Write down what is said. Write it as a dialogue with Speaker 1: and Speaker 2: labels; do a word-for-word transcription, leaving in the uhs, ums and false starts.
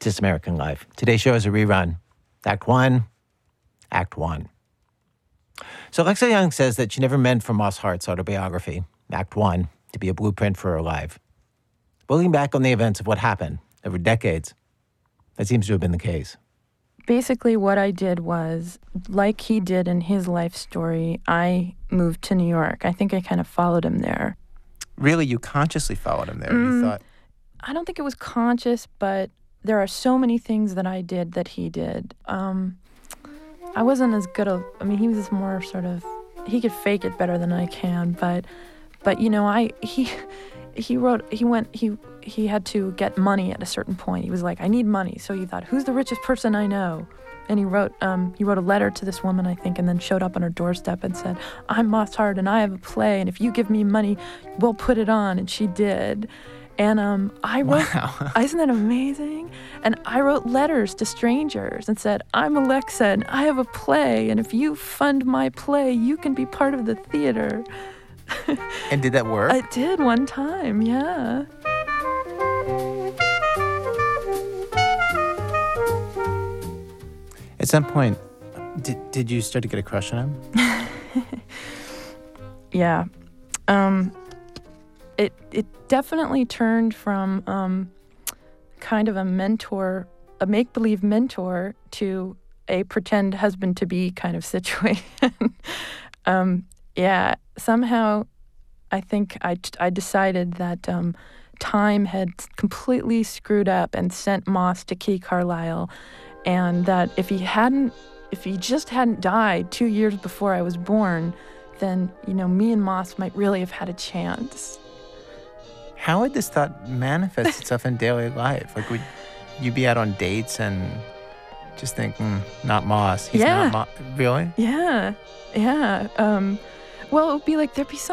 Speaker 1: This American Life. Today's show is a rerun. Act one, Act one. So Alexa Young says that she never meant for Moss Hart's autobiography, Act one, to be a blueprint for her life. Looking back on the events of what happened over decades, that seems to have been the case.
Speaker 2: Basically, what I did was, like he did in his life story, I moved to New York. I think I kind of followed him there.
Speaker 3: Really, you consciously followed him there?
Speaker 2: Mm,
Speaker 3: you thought...
Speaker 2: I don't think it was conscious, but there are so many things that I did that he did. Um, I wasn't as good a... I mean, he was more sort of... He could fake it better than I can, but, but you know, I... He... He wrote, he went, he he had to get money at a certain point. He was like, I need money. So he thought, who's the richest person I know? And he wrote, um, he wrote a letter to this woman, I think, and then showed up on her doorstep and said, I'm Moss Hart and I have a play. And if you give me money, we'll put it on. And she did. And um, I wrote,
Speaker 3: wow.
Speaker 2: Isn't that amazing? And I wrote letters to strangers and said, I'm Alexa and I have a play. And if you fund my play, you can be part of the theater.
Speaker 3: And did that work?
Speaker 2: I did one time, yeah.
Speaker 3: At some point, did, did you start to get a crush on him?
Speaker 2: Yeah. Um, it it definitely turned from um, kind of a mentor, a make-believe mentor, to a pretend husband-to-be kind of situation. um, yeah, somehow I think I, I decided that um, time had completely screwed up and sent Moss to Key Carlisle, and that if he hadn't, if he just hadn't died two years before I was born, then, you know, me and Moss might really have had a chance.
Speaker 3: How would this thought manifest itself in daily life? Like, would you be out on dates and just think, mm, not Moss, he's
Speaker 2: yeah.
Speaker 3: not Moss? Really?
Speaker 2: Yeah, yeah. Um, well, it would be like, there'd be some